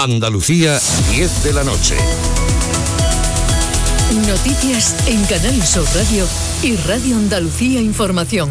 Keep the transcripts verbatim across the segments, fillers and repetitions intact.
Andalucía, diez de la noche. Noticias en Canal Sur Radio y Radio Andalucía Información.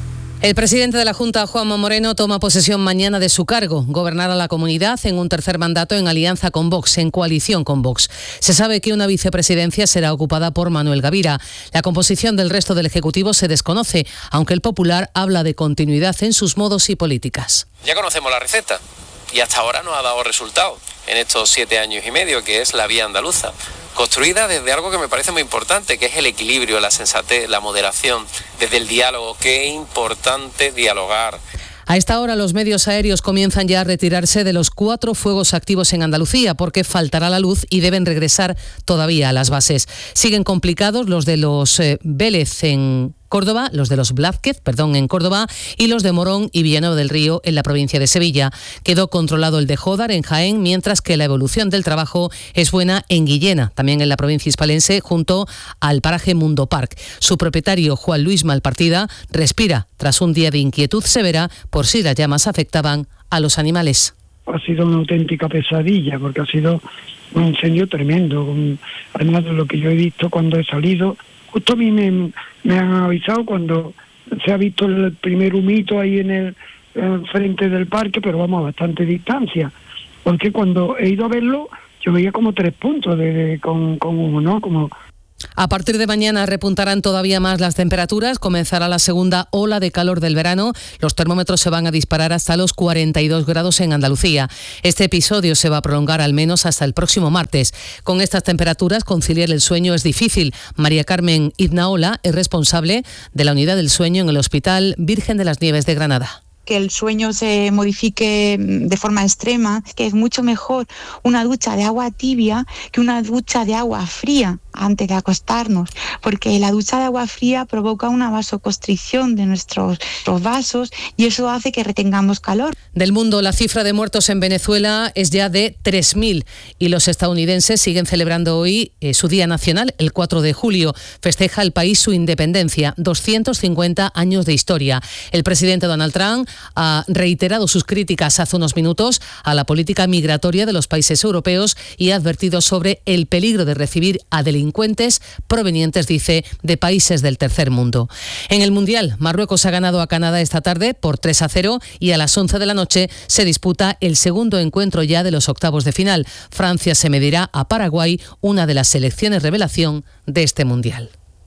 El presidente de la Junta, Juanma Moreno, toma posesión mañana de su cargo, gobernar a la comunidad en un tercer mandato en alianza con Vox, en coalición con Vox. Se sabe que una vicepresidencia será ocupada por Manuel Gavira. La composición del resto del Ejecutivo se desconoce, aunque el Popular habla de continuidad en sus modos y políticas. Ya conocemos la receta y hasta ahora nos ha dado resultados en estos siete años y medio, que es la vía andaluza, construida desde algo que me parece muy importante, que es el equilibrio, la sensatez, la moderación, desde el diálogo. Qué importante dialogar. A esta hora los medios aéreos comienzan ya a retirarse de los cuatro fuegos activos en Andalucía porque faltará la luz y deben regresar todavía a las bases. Siguen complicados los de los eh, Vélez en Córdoba, los de los Blázquez, perdón, en Córdoba, y los de Morón y Villanueva del Río en la provincia de Sevilla. Quedó controlado el de Jódar en Jaén, mientras que la evolución del trabajo es buena en Guillena, también en la provincia hispalense, junto al paraje Mundo Park. Su propietario, Juan Luis Malpartida, respira tras un día de inquietud severa por si las llamas afectaban a los animales. Ha sido una auténtica pesadilla porque ha sido un incendio tremendo. Además de lo que yo he visto cuando he salido, justo a mí me, me han avisado cuando se ha visto el primer humito ahí en el en frente del parque, pero vamos a bastante distancia, porque cuando he ido a verlo yo veía como tres puntos de, de con, con humo, ¿no? Como... A partir de mañana repuntarán todavía más las temperaturas, comenzará la segunda ola de calor del verano, los termómetros se van a disparar hasta los cuarenta y dos grados en Andalucía. Este episodio se va a prolongar al menos hasta el próximo martes. Con estas temperaturas conciliar el sueño es difícil. María Carmen Iznaola es responsable de la unidad del sueño en el Hospital Virgen de las Nieves de Granada. Que el sueño se modifique de forma extrema, que es mucho mejor una ducha de agua tibia que una ducha de agua fría antes de acostarnos, porque la ducha de agua fría provoca una vasoconstricción de nuestros, nuestros vasos y eso hace que retengamos calor. Del mundo, la cifra de muertos en Venezuela es ya de tres mil y los estadounidenses siguen celebrando hoy eh, su Día Nacional, el cuatro de julio. Festeja el país su independencia, doscientos cincuenta años de historia. El presidente Donald Trump ha reiterado sus críticas hace unos minutos a la política migratoria de los países europeos y ha advertido sobre el peligro de recibir a delincuentes provenientes, dice, de países del tercer mundo. En el Mundial, Marruecos ha ganado a Canadá esta tarde por tres a cero y a las once de la noche se disputa el segundo encuentro ya de los octavos de final. Francia se medirá a Paraguay, una de las selecciones revelación de este Mundial.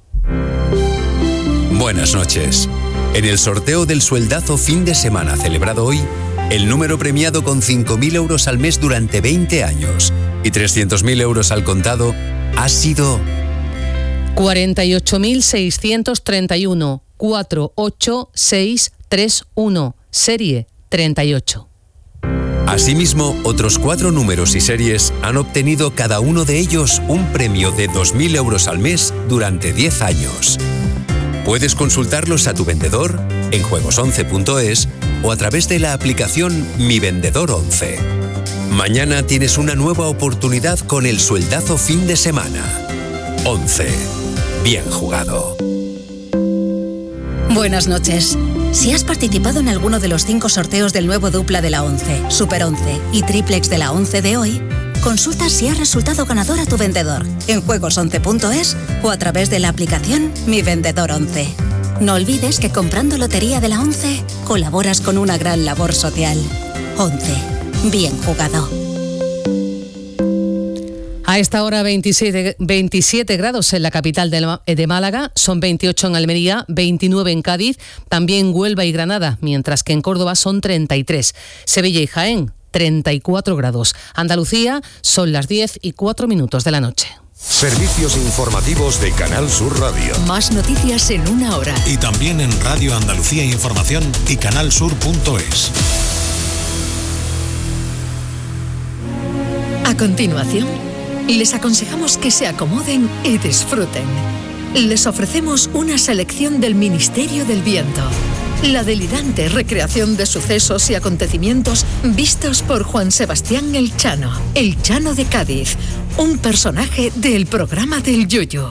Buenas noches. En el sorteo del sueldazo fin de semana celebrado hoy, el número premiado con cinco mil euros al mes durante veinte años y trescientos mil euros al contado ha sido cuarenta y ocho mil seiscientos treinta y uno, cuatro ocho seis tres uno, serie treinta y ocho. Asimismo, otros cuatro números y series han obtenido cada uno de ellos un premio de dos mil euros al mes durante diez años. Puedes consultarlos a tu vendedor en juegos once punto es o a través de la aplicación Mi Vendedor once. Mañana tienes una nueva oportunidad con el sueldazo fin de semana. once. Bien jugado. Buenas noches. Si has participado en alguno de los cinco sorteos del nuevo dupla de la once, Super once y Triplex de la once de hoy, consulta si has resultado ganador a tu vendedor en juegos once punto es o a través de la aplicación Mi Vendedor once. No olvides que comprando Lotería de la once colaboras con una gran labor social. once. Bien jugado. A esta hora veintisiete, veintisiete grados en la capital de, de Málaga, son veintiocho en Almería, veintinueve en Cádiz, también Huelva y Granada, mientras que en Córdoba son treinta y tres. Sevilla y Jaén, treinta y cuatro grados. Andalucía, son las diez y cuatro minutos de la noche. Servicios informativos de Canal Sur Radio. Más noticias en una hora. Y también en Radio Andalucía Información y canalsur punto es. A continuación, les aconsejamos que se acomoden y disfruten. Les ofrecemos una selección del Ministerio del Viento. La delirante recreación de sucesos y acontecimientos vistos por Juan Sebastián El Chano, El Chano de Cádiz, un personaje del programa del Yoyo.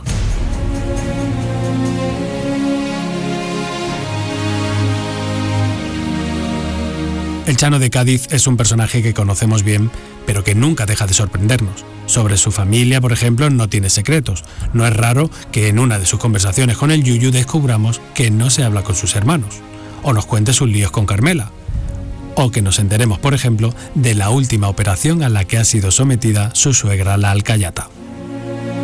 El Chano de Cádiz es un personaje que conocemos bien, pero que nunca deja de sorprendernos. Sobre su familia, por ejemplo, no tiene secretos. No es raro que en una de sus conversaciones con el Yuyu descubramos que no se habla con sus hermanos, o nos cuente sus líos con Carmela, o que nos enteremos, por ejemplo, de la última operación a la que ha sido sometida su suegra, la alcayata.